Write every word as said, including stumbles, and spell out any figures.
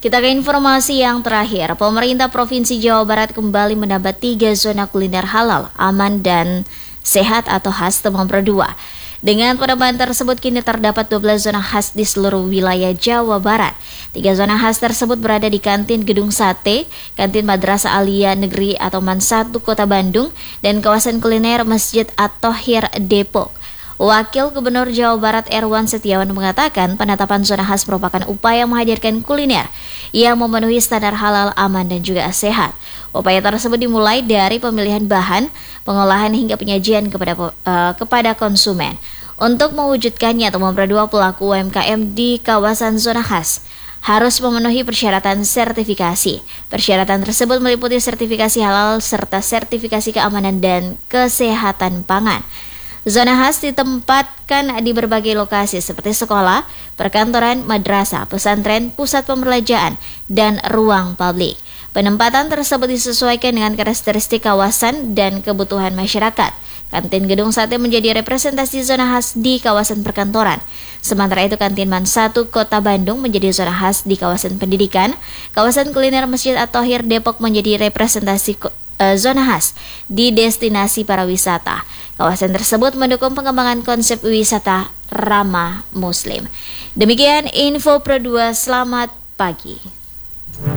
Kita ke informasi yang terakhir. Pemerintah Provinsi Jawa Barat kembali menambah tiga zona kuliner halal, aman dan sehat atau khas Temanggung dua. Dengan penambahan tersebut kini terdapat dua belas zona khas di seluruh wilayah Jawa Barat. Tiga zona khas tersebut berada di kantin Gedung Sate, kantin Madrasah Alia Negeri atau Man satu Kota Bandung, dan kawasan kuliner Masjid At-Thohir Depok. Wakil Gubernur Jawa Barat Erwan Setiawan mengatakan penetapan zona khas merupakan upaya menghadirkan kuliner yang memenuhi standar halal, aman, dan juga sehat. Upaya tersebut dimulai dari pemilihan bahan, pengolahan hingga penyajian kepada uh, kepada konsumen. Untuk mewujudkannya, Temanggung dua pelaku U M K M di kawasan zona khas harus memenuhi persyaratan sertifikasi. Persyaratan tersebut meliputi sertifikasi halal serta sertifikasi keamanan dan kesehatan pangan. Zona khas ditempatkan di berbagai lokasi seperti sekolah, perkantoran, madrasah, pesantren, pusat pembelajaran, dan ruang publik. Penempatan tersebut disesuaikan dengan karakteristik kawasan dan kebutuhan masyarakat. Kantin Gedung Sate menjadi representasi zona khas di kawasan perkantoran. Sementara itu kantin Man satu Kota Bandung menjadi zona khas di kawasan pendidikan. Kawasan kuliner Masjid At-Thohir Depok menjadi representasi uh, zona khas di destinasi para wisata. Kawasan tersebut mendukung pengembangan konsep wisata ramah Muslim. Demikian info Pro dua, selamat pagi.